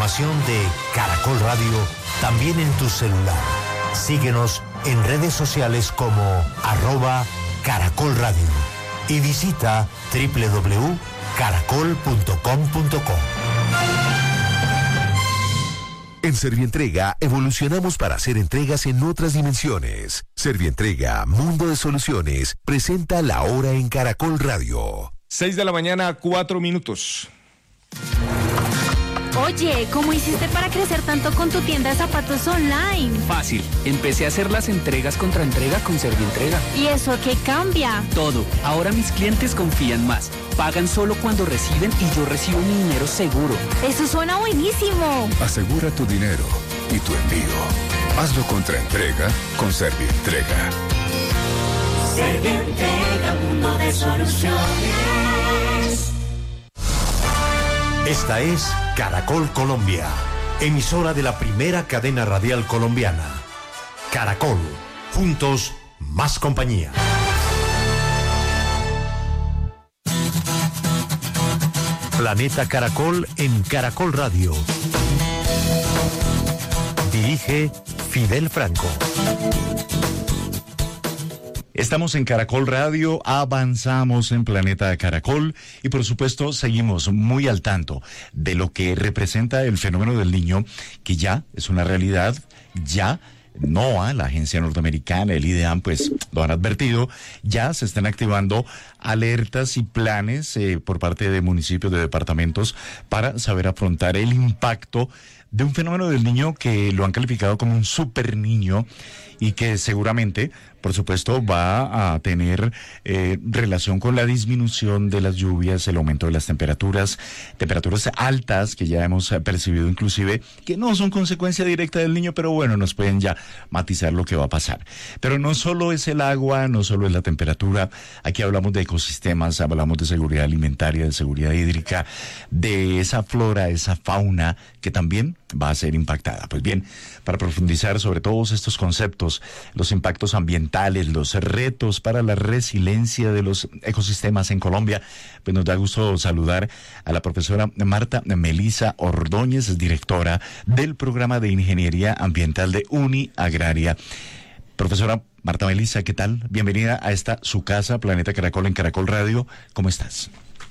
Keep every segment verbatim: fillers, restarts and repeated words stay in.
programación de Caracol Radio también en tu celular. Síguenos en redes sociales como arroba Caracol Radio y visita doble u doble u doble u punto caracol punto com punto co. En Servientrega evolucionamos para hacer entregas en otras dimensiones. Servientrega, Mundo de Soluciones, presenta La Hora en Caracol Radio. Seis de la mañana, cuatro minutos. Oye, ¿cómo hiciste para crecer tanto con tu tienda de zapatos online? Fácil, empecé a hacer las entregas contra entrega con Servientrega. ¿Y eso qué cambia? Todo, ahora mis clientes confían más. Pagan solo cuando reciben y yo recibo mi dinero seguro. ¡Eso suena buenísimo! Asegura tu dinero y tu envío. Hazlo contra entrega con Servientrega. Servientrega, mundo de soluciones. Esta es Caracol Colombia, emisora de la primera cadena radial colombiana. Caracol, juntos, más compañía. Planeta Caracol en Caracol Radio. Dirige Fidel Franco. Estamos en Caracol Radio, avanzamos en Planeta Caracol y por supuesto seguimos muy al tanto de lo que representa el fenómeno del niño, que ya es una realidad, ya NOAA, la agencia norteamericana, el IDEAM, pues lo han advertido, ya se están activando alertas y planes eh, por parte de municipios, de departamentos, para saber afrontar el impacto de un fenómeno del niño que lo han calificado como un super niño y que seguramente, por supuesto, va a tener eh, relación con la disminución de las lluvias, el aumento de las temperaturas, temperaturas altas que ya hemos percibido inclusive, que no son consecuencia directa del niño, pero bueno, nos pueden ya matizar lo que va a pasar. Pero no solo es el agua, no solo es la temperatura, aquí hablamos de ecosistemas, hablamos de seguridad alimentaria, de seguridad hídrica, de esa flora, esa fauna que también va a ser impactada. Pues bien, para profundizar sobre todos estos conceptos, los impactos ambientales, los retos para la resiliencia de los ecosistemas en Colombia, pues nos da gusto saludar a la profesora Marta Melisa Ordóñez, es directora del programa de Ingeniería Ambiental de UniAgraria. Profesora Marta Melisa, ¿qué tal? Bienvenida a esta su casa, Planeta Caracol en Caracol Radio. ¿Cómo estás?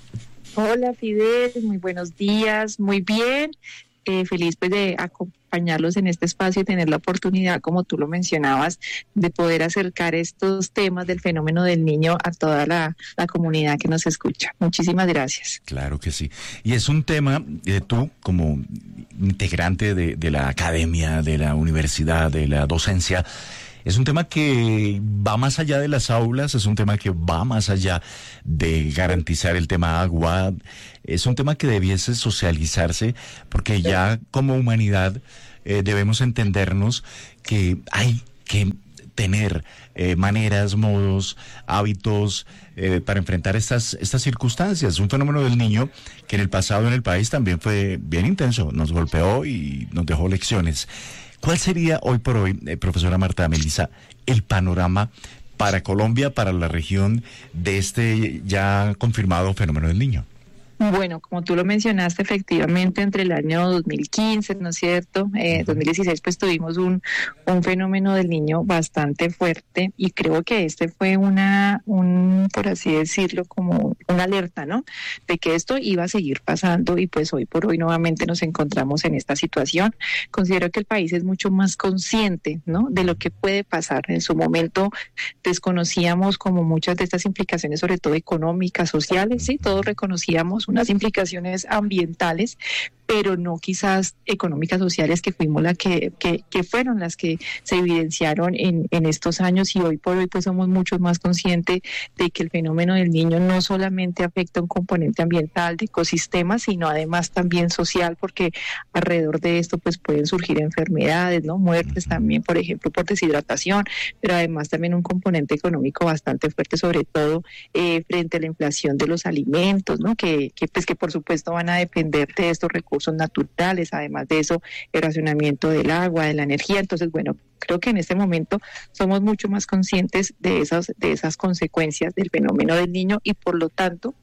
Hola Fidel, muy buenos días, muy bien. Eh, feliz pues de acompañarlos en este espacio y tener la oportunidad, como tú lo mencionabas, de poder acercar estos temas del fenómeno del niño a toda la, la comunidad que nos escucha. Muchísimas gracias. Claro que sí. Y es un tema, eh, tú como integrante de, de la academia, de la universidad, de la docencia, es un tema que va más allá de las aulas, es un tema que va más allá de garantizar el tema agua, es un tema que debiese socializarse, porque ya como humanidad eh, debemos entendernos que hay que tener eh, maneras, modos, hábitos eh, para enfrentar estas, estas circunstancias. Un fenómeno del niño que en el pasado en el país también fue bien intenso, nos golpeó y nos dejó lecciones. ¿Cuál sería hoy por hoy, eh, profesora Marta Melisa, el panorama para Colombia, para la región de este ya confirmado fenómeno del niño? Bueno, como tú lo mencionaste, efectivamente, entre el año dos mil quince, ¿no es cierto? Eh, dos mil dieciséis, pues tuvimos un, un fenómeno del niño bastante fuerte y creo que este fue una, un, por así decirlo, como una alerta, ¿no? De que esto iba a seguir pasando y pues hoy por hoy nuevamente nos encontramos en esta situación. Considero que el país es mucho más consciente, ¿no? De lo que puede pasar. En su momento desconocíamos como muchas de estas implicaciones, sobre todo económicas, sociales, ¿sí? Todos reconocíamos unas implicaciones ambientales, pero no quizás económicas, sociales, que fuimos la que, que, que fueron las que se evidenciaron en, en estos años, y hoy por hoy pues somos mucho más conscientes de que el fenómeno del niño no solamente afecta un componente ambiental de ecosistemas, sino además también social, porque alrededor de esto pues pueden surgir enfermedades, ¿no? Muertes también, por ejemplo, por deshidratación, pero además también un componente económico bastante fuerte, sobre todo eh, frente a la inflación de los alimentos, ¿no? Que, que pues que por supuesto van a depender de estos recursos naturales, además de eso, el racionamiento del agua, de la energía. Entonces, bueno, creo que en este momento somos mucho más conscientes de esas, de esas consecuencias del fenómeno del niño, y por lo tanto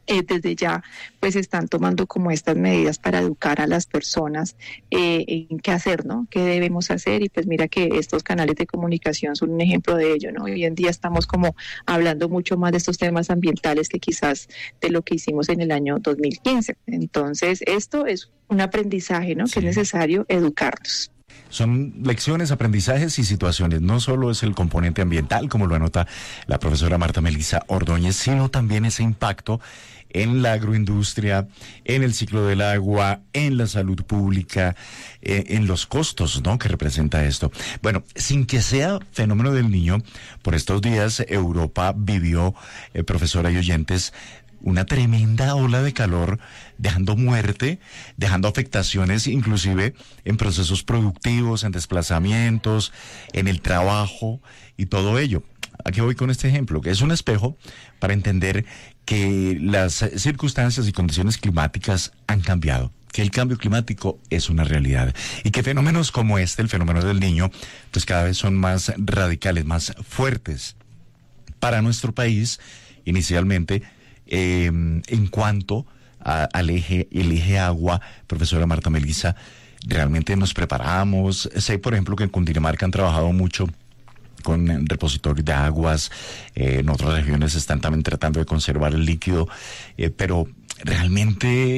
Eh, desde ya pues están tomando como estas medidas para educar a las personas eh, en qué hacer, ¿no? Qué debemos hacer, y pues mira que estos canales de comunicación son un ejemplo de ello, ¿no? Hoy en día estamos como hablando mucho más de estos temas ambientales que quizás de lo que hicimos en el año dos mil quince. Entonces esto es un aprendizaje, ¿no? Sí. Que es necesario educarnos. Son lecciones, aprendizajes y situaciones. No solo es el componente ambiental, como lo anota la profesora Marta Melisa Ordóñez, sino también ese impacto en la agroindustria, en el ciclo del agua, en la salud pública, eh, en los costos, ¿no?, que representa esto. Bueno, sin que sea fenómeno del Niño, por estos días Europa vivió, eh, profesora y oyentes, una tremenda ola de calor, dejando muerte, dejando afectaciones inclusive en procesos productivos, en desplazamientos, en el trabajo y todo ello. ¿A qué voy con este ejemplo? Que es un espejo para entender que las circunstancias y condiciones climáticas han cambiado, que el cambio climático es una realidad y que fenómenos como este, el fenómeno del Niño, pues cada vez son más radicales, más fuertes para nuestro país, inicialmente. Eh, en cuanto a, al eje, el eje agua, profesora Marta Melisa, realmente nos preparamos. Sé, por ejemplo, que en Cundinamarca han trabajado mucho con repositorios de aguas, eh, en otras regiones están también tratando de conservar el líquido, eh, pero realmente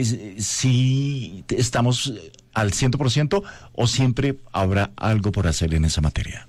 sí estamos al cien por ciento o siempre habrá algo por hacer en esa materia.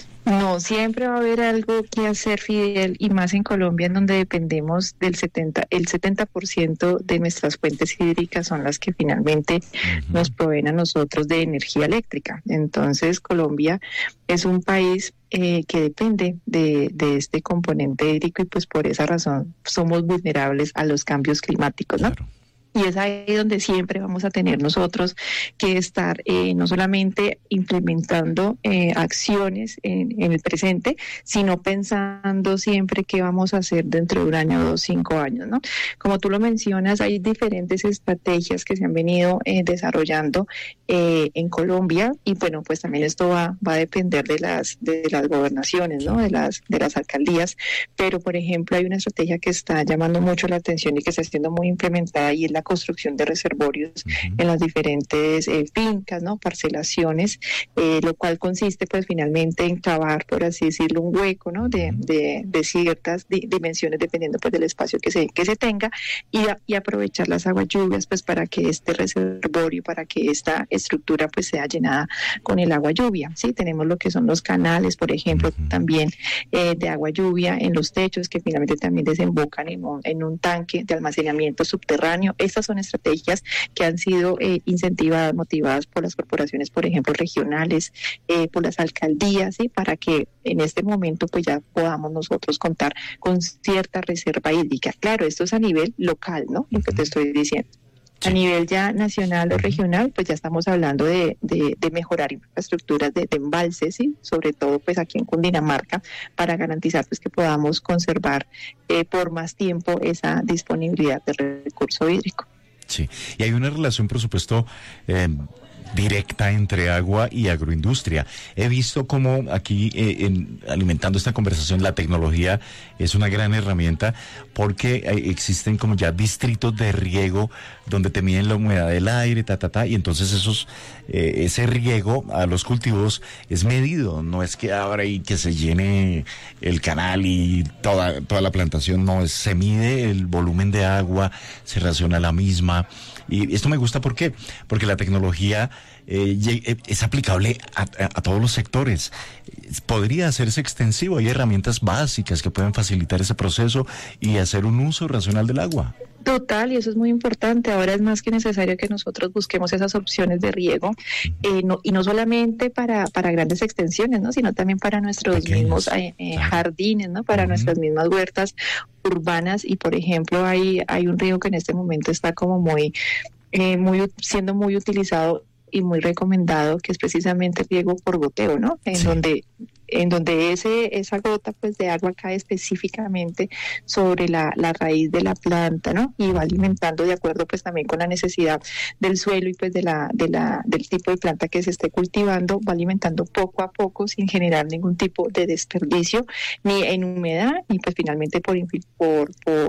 No, siempre va a haber algo que hacer, Fidel, y más en Colombia, en donde dependemos del setenta, el setenta por ciento de nuestras fuentes hídricas son las que finalmente uh-huh. nos proveen a nosotros de energía eléctrica. Entonces, Colombia es un país eh, que depende de, de este componente hídrico, y pues por esa razón somos vulnerables a los cambios climáticos, ¿no? Claro. Y es ahí donde siempre vamos a tener nosotros que estar eh, no solamente implementando eh, acciones en, en el presente, sino pensando siempre qué vamos a hacer dentro de un año, dos, cinco años, ¿no? Como tú lo mencionas, hay diferentes estrategias que se han venido eh, desarrollando eh, en Colombia, y bueno, pues también esto va, va a depender de las de las gobernaciones, ¿no? De las de las alcaldías, pero por ejemplo hay una estrategia que está llamando mucho la atención y que está siendo muy implementada, y es la construcción de reservorios uh-huh. en las diferentes eh, fincas, ¿no? Parcelaciones, eh, lo cual consiste pues finalmente en cavar, por así decirlo, un hueco, ¿no? De, uh-huh. de, de ciertas di- dimensiones dependiendo pues del espacio que se, que se tenga, y, a, y aprovechar las aguas lluvias pues para que este reservorio, para que esta estructura pues sea llenada con el agua lluvia, ¿sí? Tenemos lo que son los canales, por ejemplo, uh-huh. también eh, de agua lluvia en los techos, que finalmente también desembocan en un, en un tanque de almacenamiento subterráneo. Estas son estrategias que han sido eh, incentivadas, motivadas por las corporaciones, por ejemplo, regionales, eh, por las alcaldías, ¿sí? Para que en este momento pues ya podamos nosotros contar con cierta reserva hídrica. Claro, esto es a nivel local, ¿no? Lo que te estoy diciendo. A nivel ya nacional o regional, pues ya estamos hablando de, de, de mejorar infraestructuras de, de embalses, ¿sí? Sobre todo pues aquí en Cundinamarca, para garantizar pues que podamos conservar eh, por más tiempo esa disponibilidad de recurso hídrico. Sí, y hay una relación, por supuesto, eh, directa entre agua y agroindustria. He visto cómo aquí, eh, en, alimentando esta conversación, la tecnología es una gran herramienta, porque eh, existen como ya distritos de riego donde te miden la humedad del aire, ta, ta, ta, y entonces esos, eh, ese riego a los cultivos es medido, no es que abra y que se llene el canal y toda, toda la plantación, no, es, se mide el volumen de agua, se raciona la misma. Y esto me gusta, ¿por qué? Porque la tecnología eh, es aplicable a, a, a todos los sectores. Podría hacerse extensivo, hay herramientas básicas que pueden facilitar ese proceso y hacer un uso racional del agua. Total, y eso es muy importante. Ahora es más que necesario que nosotros busquemos esas opciones de riego, eh, no, y no solamente para, para grandes extensiones, ¿no? Sino también para nuestros Pequeños, mismos eh, claro. jardines, ¿no? Para uh-huh. nuestras mismas huertas urbanas. Y por ejemplo, hay, hay un riego que en este momento está como muy, eh, muy siendo muy utilizado y muy recomendado, que es precisamente el riego por goteo, ¿no? En sí. donde en donde ese esa gota pues de agua cae específicamente sobre la, la raíz de la planta, ¿no? Y va alimentando de acuerdo pues también con la necesidad del suelo y pues de la de la del tipo de planta que se esté cultivando, va alimentando poco a poco sin generar ningún tipo de desperdicio ni en humedad, y pues finalmente por por por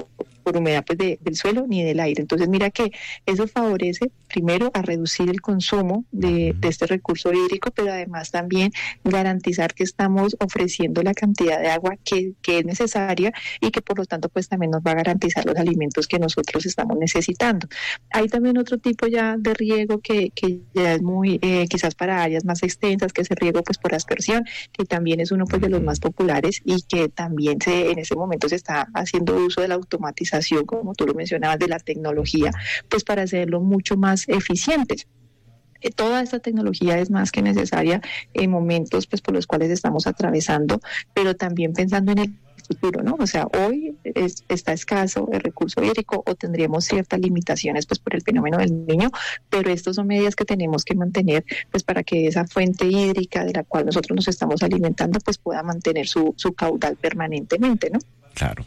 por humedad pues de, del suelo ni del aire. Entonces mira que eso favorece primero a reducir el consumo de, de este recurso hídrico, pero además también garantizar que estamos ofreciendo la cantidad de agua que, que es necesaria y que por lo tanto pues también nos va a garantizar los alimentos que nosotros estamos necesitando. Hay también otro tipo ya de riego que, que ya es muy eh, quizás para áreas más extensas, que es el riego pues por aspersión, que también es uno pues de los más populares y que también se en ese momento se está haciendo uso de la automatización, como tú lo mencionabas, de la tecnología, pues para hacerlo mucho más eficientes. Eh, toda esta tecnología es más que necesaria en momentos pues por los cuales estamos atravesando, pero también pensando en el futuro, ¿no? O sea, hoy es, está escaso el recurso hídrico o tendríamos ciertas limitaciones pues por el fenómeno del Niño, pero estas son medidas que tenemos que mantener pues para que esa fuente hídrica de la cual nosotros nos estamos alimentando pues pueda mantener su, su caudal permanentemente, ¿no? Claro.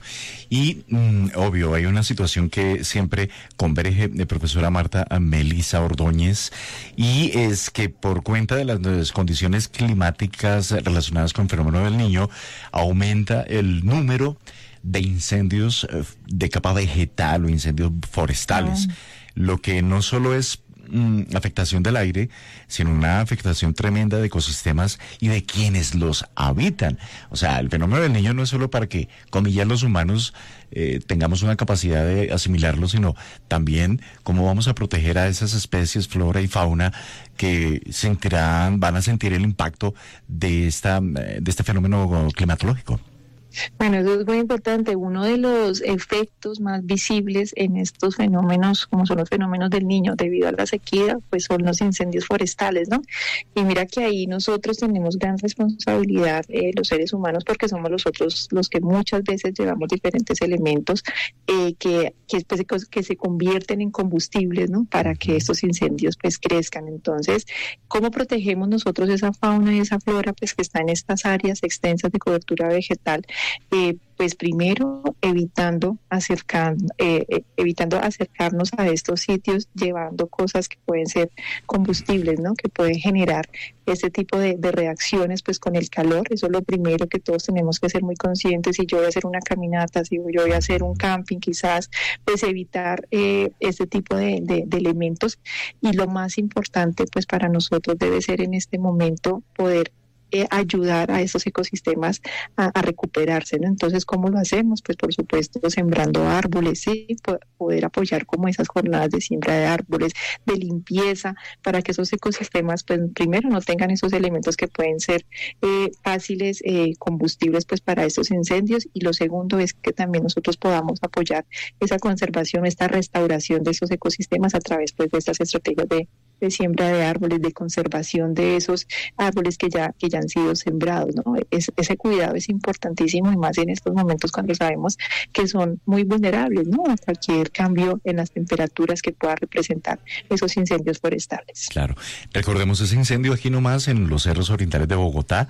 Y mm, obvio, hay una situación que siempre converge de profesora Marta Melisa Ordóñez, y es que por cuenta de las, de las condiciones climáticas relacionadas con el fenómeno del Niño, aumenta el número de incendios de capa vegetal o incendios forestales, ah. lo que no solo es afectación del aire, sino una afectación tremenda de ecosistemas y de quienes los habitan. O sea, el fenómeno del Niño no es solo para que, comillas, los humanos eh, tengamos una capacidad de asimilarlo, sino también cómo vamos a proteger a esas especies, flora y fauna, que sentirán, van a sentir el impacto de esta, de este fenómeno climatológico. Bueno, eso es muy importante. Uno de los efectos más visibles en estos fenómenos, como son los fenómenos del Niño debido a la sequía, pues son los incendios forestales, ¿no? Y mira que ahí nosotros tenemos gran responsabilidad, eh, los seres humanos, porque somos nosotros los que muchas veces llevamos diferentes elementos eh, que, que, pues, que se convierten en combustibles, ¿no? Para que estos incendios pues crezcan. Entonces, ¿cómo protegemos nosotros esa fauna y esa flora pues que está en estas áreas extensas de cobertura vegetal? Eh, pues primero evitando acercar, eh, eh, evitando acercarnos a estos sitios, llevando cosas que pueden ser combustibles, ¿no? Que pueden generar este tipo de, de reacciones pues con el calor. Eso es lo primero que todos tenemos que ser muy conscientes. Si yo voy a hacer una caminata, si yo voy a hacer un camping quizás, pues evitar eh, este tipo de, de, de elementos. Y lo más importante pues para nosotros debe ser en este momento poder Eh, ayudar a esos ecosistemas a, a recuperarse, ¿no? Entonces, ¿cómo lo hacemos? Pues por supuesto sembrando árboles, sí, poder apoyar como esas jornadas de siembra de árboles, de limpieza, para que esos ecosistemas pues primero no tengan esos elementos que pueden ser eh, fáciles eh, combustibles pues para estos incendios, y lo segundo es que también nosotros podamos apoyar esa conservación, esta restauración de esos ecosistemas a través pues de estas estrategias de de siembra de árboles, de conservación de esos árboles que ya que ya han sido sembrados, ¿no? Es, ese cuidado es importantísimo, y más en estos momentos cuando sabemos que son muy vulnerables, ¿no? A cualquier cambio en las temperaturas que pueda representar esos incendios forestales. Claro. Recordemos ese incendio aquí nomás en los cerros orientales de Bogotá,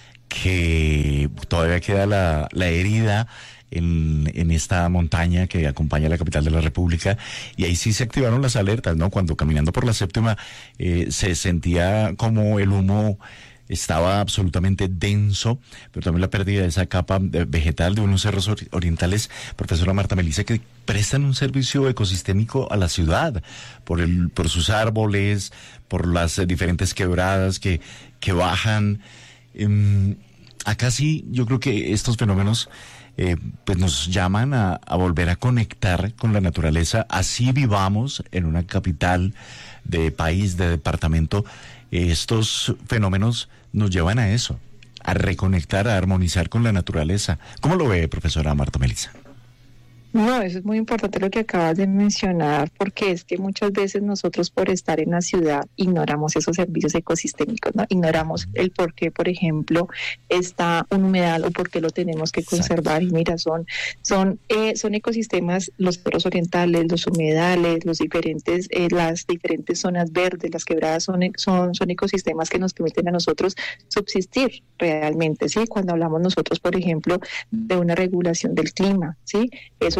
que todavía queda la, la herida En, en esta montaña que acompaña a la capital de la República, y ahí sí se activaron las alertas, ¿no? Cuando caminando por la séptima eh, se sentía como el humo estaba absolutamente denso, pero también la pérdida de esa capa vegetal de unos cerros orientales, profesora Marta Melisa, que prestan un servicio ecosistémico a la ciudad por el por sus árboles, por las eh, diferentes quebradas que, que bajan. Eh, acá sí, yo creo que estos fenómenos Eh, pues nos llaman a, a volver a conectar con la naturaleza, así vivamos en una capital de país, de departamento. Eh, estos fenómenos nos llevan a eso, a reconectar, a armonizar con la naturaleza. ¿Cómo lo ve, profesora Marta Melisa? No, eso es muy importante lo que acabas de mencionar, porque es que muchas veces nosotros por estar en la ciudad ignoramos esos servicios ecosistémicos, ¿no? Ignoramos el por qué, por ejemplo, está un humedal o por qué lo tenemos que conservar. Exacto. Y mira, son son eh, son ecosistemas, los cerros orientales, los humedales, los diferentes eh, las diferentes zonas verdes, las quebradas son son son ecosistemas que nos permiten a nosotros subsistir realmente, ¿sí? Cuando hablamos nosotros, por ejemplo, de una regulación del clima, ¿sí? Eso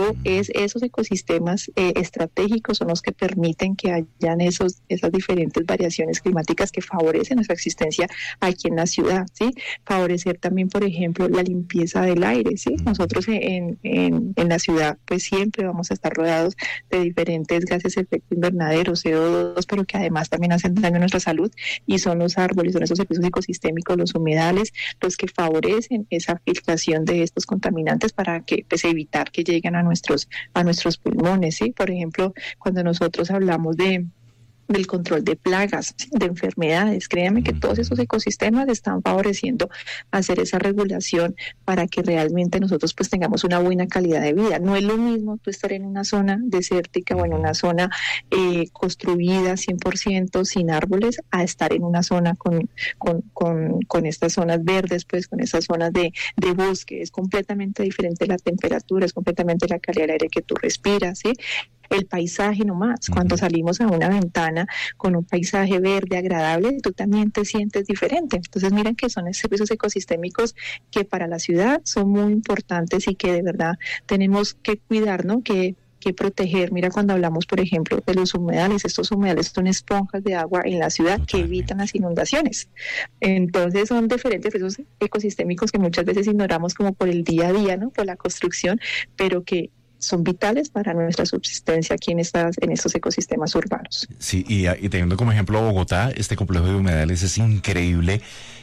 pero es esos ecosistemas eh, estratégicos son los que permiten que hayan esos, esas diferentes variaciones climáticas que favorecen nuestra existencia aquí en la ciudad, ¿sí? Favorecer también, por ejemplo, la limpieza del aire, ¿sí? Nosotros en, en, en la ciudad pues siempre vamos a estar rodeados de diferentes gases de efecto invernadero, C O dos, pero que además también hacen daño a nuestra salud, y son los árboles, son esos recursos ecosistémicos, los humedales, los que favorecen esa filtración de estos contaminantes para que pues, evitar que lleguen a nuestros a nuestros pulmones, ¿sí? Por ejemplo, cuando nosotros hablamos de del control de plagas, ¿sí? De enfermedades, créanme que todos esos ecosistemas están favoreciendo hacer esa regulación para que realmente nosotros pues tengamos una buena calidad de vida. No es lo mismo tú estar en una zona desértica o en una zona eh, construida cien por ciento sin árboles a estar en una zona con, con, con, con estas zonas verdes, pues con estas zonas de, de bosque. Es completamente diferente la temperatura, es completamente la calidad del aire que tú respiras, ¿sí? El paisaje nomás, cuando salimos a una ventana con un paisaje verde agradable, tú también te sientes diferente. Entonces miren que son servicios ecosistémicos que para la ciudad son muy importantes y que de verdad tenemos que cuidar, ¿no? Que que proteger. Mira, cuando hablamos, por ejemplo, de los humedales, estos humedales son esponjas de agua en la ciudad que evitan las inundaciones. Entonces son diferentes esos ecosistémicos que muchas veces ignoramos como por el día a día, ¿no? Por la construcción, pero que son vitales para nuestra subsistencia aquí en estas en estos ecosistemas urbanos. Sí, y, y teniendo como ejemplo Bogotá, este complejo de humedales es increíble,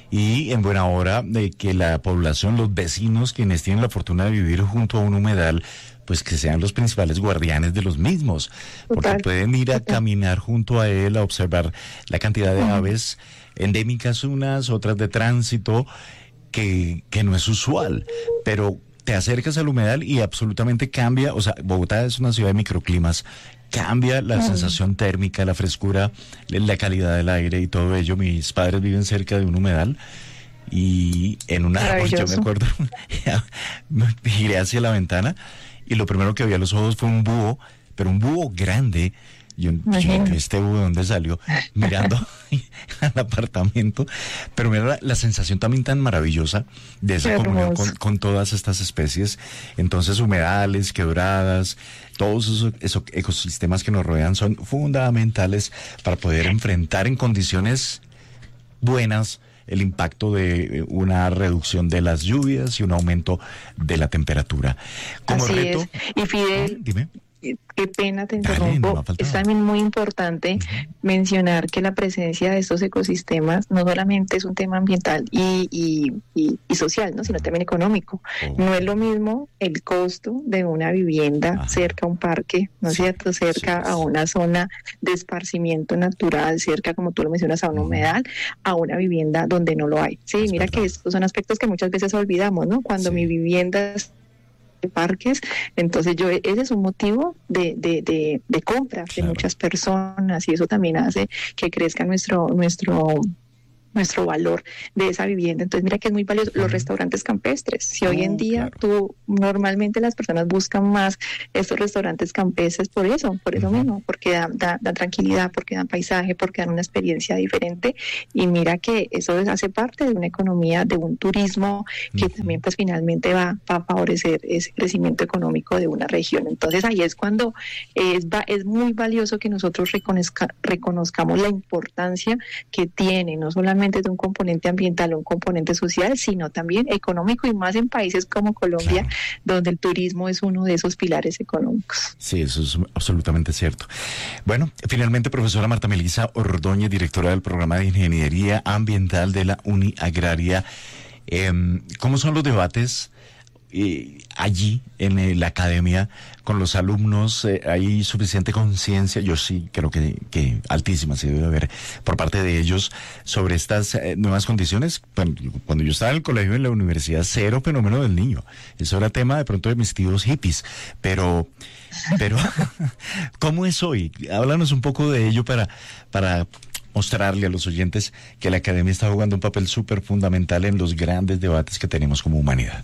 y en buena hora de que la población, los vecinos, quienes tienen la fortuna de vivir junto a un humedal, pues que sean los principales guardianes de los mismos, porque total, pueden ir a total. caminar junto a él, a observar la cantidad de uh-huh. aves endémicas unas, otras de tránsito, que, que no es usual, pero te acercas al humedal y absolutamente cambia. O sea, Bogotá es una ciudad de microclimas, cambia la mm. sensación térmica, la frescura, la calidad del aire y todo ello. Mis padres viven cerca de un humedal y en una, yo me acuerdo, giré hacia la ventana y lo primero que vi a los ojos fue un búho, pero un búho grande. Yo, yo este búho, ¿de dónde salió? Mirando al apartamento. Pero mira la, la sensación también tan maravillosa de esa comunión con, con todas estas especies. Entonces, humedales, quebradas, todos esos, esos ecosistemas que nos rodean son fundamentales para poder enfrentar en condiciones buenas el impacto de una reducción de las lluvias y un aumento de la temperatura. Como Así reto, es. Y Fidel, dime. Qué pena, te interrumpo. Dale, no es también muy importante uh-huh. mencionar que la presencia de estos ecosistemas no solamente es un tema ambiental y, y, y, y social, ¿no? sino también económico. Oh. No es lo mismo el costo de una vivienda Ajá. cerca a un parque, ¿no es sí, cierto? Cerca sí, a una zona de esparcimiento natural, cerca, como tú lo mencionas, a un uh-huh. humedal, a una vivienda donde no lo hay. Sí, es mira verdad. Que estos son aspectos que muchas veces olvidamos, ¿no? Cuando sí. mi vivienda es de parques, entonces yo ese es un motivo de, de, de, de compra claro. de muchas personas, y eso también hace que crezca nuestro nuestro nuestro valor de esa vivienda. Entonces mira que es muy valioso uh-huh. los restaurantes campestres. Si oh, hoy en día claro. tú normalmente las personas buscan más estos restaurantes campestres por eso, por eso uh-huh. mismo, porque dan, dan, dan tranquilidad, porque dan paisaje, porque dan una experiencia diferente, y mira que eso hace parte de una economía, de un turismo que uh-huh. también pues finalmente va, va a favorecer ese crecimiento económico de una región. Entonces ahí es cuando es, va, es muy valioso que nosotros reconozca, reconozcamos la importancia que tiene, no solamente de un componente ambiental o un componente social, sino también económico, y más en países como Colombia, claro. donde el turismo es uno de esos pilares económicos. Sí, eso es absolutamente cierto. Bueno, finalmente, profesora Marta Melisa Ordóñez, directora del programa de Ingeniería Ambiental de la Uniagraria, eh, ¿cómo son los debates Eh, allí en eh, la academia con los alumnos? Eh, ¿hay suficiente conciencia? Yo sí creo que, que altísima se debe haber por parte de ellos sobre estas eh, nuevas condiciones. Bueno, cuando yo estaba en el colegio, en la universidad, cero fenómeno del niño. Eso era tema de pronto de mis tíos hippies, pero pero ¿cómo es hoy? Háblanos un poco de ello para para mostrarle a los oyentes que la academia está jugando un papel súper fundamental en los grandes debates que tenemos como humanidad.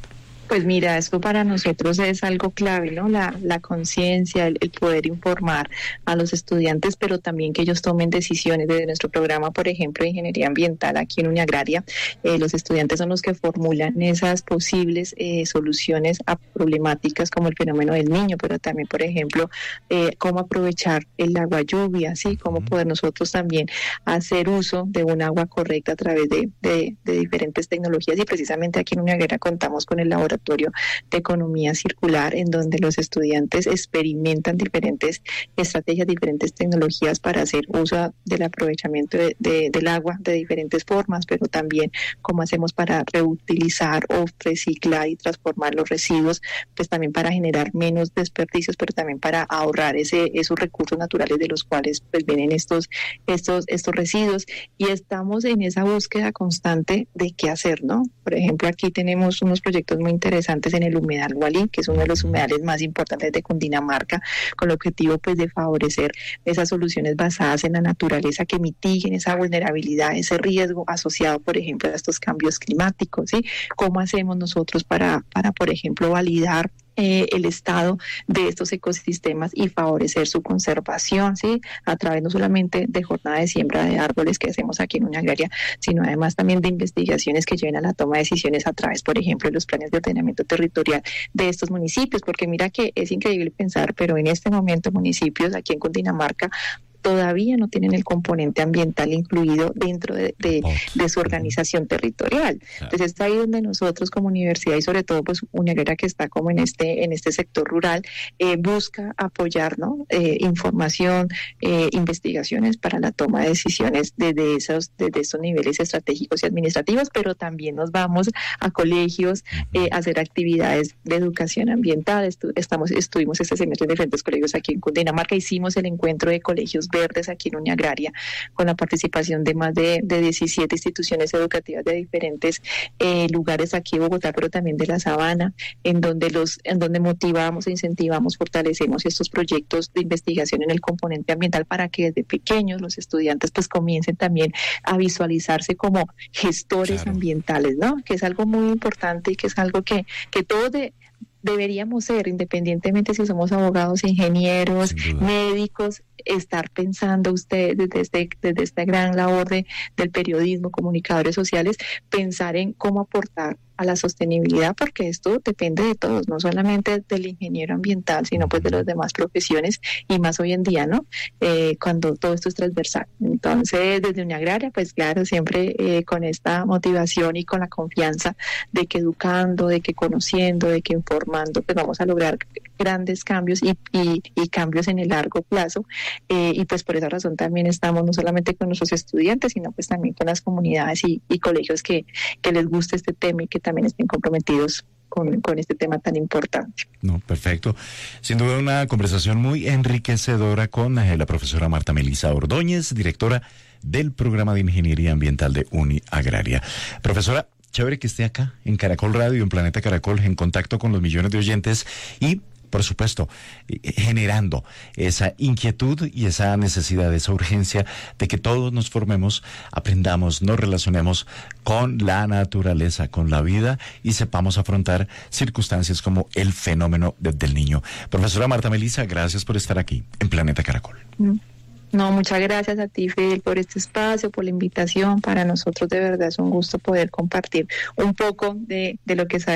Pues mira, esto para nosotros es algo clave, ¿no? La, la conciencia, el, el poder informar a los estudiantes, pero también que ellos tomen decisiones. Desde nuestro programa, por ejemplo, de Ingeniería Ambiental aquí en Uniagraria, eh, los estudiantes son los que formulan esas posibles eh, soluciones a problemáticas como el fenómeno del niño, pero también, por ejemplo, eh, cómo aprovechar el agua lluvia, ¿sí? Cómo poder nosotros también hacer uso de un agua correcta a través de, de, de diferentes tecnologías. Y precisamente aquí en Uniagraria contamos con el laboratorio de economía circular, en donde los estudiantes experimentan diferentes estrategias, diferentes tecnologías para hacer uso del aprovechamiento de, de, del agua de diferentes formas, pero también cómo hacemos para reutilizar o reciclar y transformar los residuos, pues también para generar menos desperdicios, pero también para ahorrar ese, esos recursos naturales de los cuales pues vienen estos, estos, estos residuos. Y estamos en esa búsqueda constante de qué hacer, ¿no? Por ejemplo, aquí tenemos unos proyectos muy interesantes en el humedal Gualí, que es uno de los humedales más importantes de Cundinamarca, con el objetivo pues de favorecer esas soluciones basadas en la naturaleza que mitiguen esa vulnerabilidad, ese riesgo asociado, por ejemplo, a estos cambios climáticos, ¿sí? ¿Cómo hacemos nosotros para, para por ejemplo, validar Eh, el estado de estos ecosistemas y favorecer su conservación, ¿sí? A través no solamente de jornada de siembra de árboles que hacemos aquí en Uniagraria, sino además también de investigaciones que lleven a la toma de decisiones a través, por ejemplo, de los planes de ordenamiento territorial de estos municipios, porque mira que es increíble pensar, pero en este momento municipios aquí en Cundinamarca todavía no tienen el componente ambiental incluido dentro de, de, de su organización territorial. Entonces es ahí donde nosotros como universidad y sobre todo pues Uniagraria, que está como en este en este sector rural, eh, busca apoyar, ¿no? eh, información, eh, investigaciones para la toma de decisiones desde esos desde esos niveles estratégicos y administrativos, pero también nos vamos a colegios eh, a hacer actividades de educación ambiental. Estu- estamos estuvimos este semestre en diferentes colegios aquí en Cundinamarca, hicimos el encuentro de colegios verdes aquí en Uniagraria, con la participación de más de, de diecisiete instituciones educativas de diferentes eh, lugares aquí en Bogotá, pero también de la Sabana, en donde los, en donde motivamos e incentivamos, fortalecemos estos proyectos de investigación en el componente ambiental para que desde pequeños los estudiantes pues comiencen también a visualizarse como gestores claro. ambientales, ¿no? Que es algo muy importante y que es algo que, que todos de deberíamos ser, independientemente si somos abogados, ingenieros, médicos, estar pensando ustedes desde este, desde esta gran labor de, del periodismo, comunicadores sociales, pensar en cómo aportar a la sostenibilidad, porque esto depende de todos, no solamente del ingeniero ambiental, sino pues de las demás profesiones, y más hoy en día, ¿no? Eh, cuando todo esto es transversal. Entonces, desde Uniagraria, pues claro, siempre eh, con esta motivación y con la confianza de que educando, de que conociendo, de que informando, pues vamos a lograr grandes cambios y, y, y cambios en el largo plazo, eh, y pues por esa razón también estamos no solamente con nuestros estudiantes, sino pues también con las comunidades y, y colegios que, que les guste este tema y que también estén comprometidos con, con este tema tan importante. No, perfecto. Sin duda una conversación muy enriquecedora con eh, la profesora Marta Melisa Ordóñez, directora del programa de Ingeniería Ambiental de Uniagraria. Profesora, chévere que esté acá en Caracol Radio, en Planeta Caracol, en contacto con los millones de oyentes y, por supuesto, generando esa inquietud y esa necesidad, esa urgencia de que todos nos formemos, aprendamos, nos relacionemos con la naturaleza, con la vida y sepamos afrontar circunstancias como el fenómeno de, del niño. Profesora Marta Melisa, gracias por estar aquí en Planeta Caracol. Mm. No, muchas gracias a ti, Fidel, por este espacio, por la invitación. Para nosotros de verdad es un gusto poder compartir un poco de, de lo que sabemos.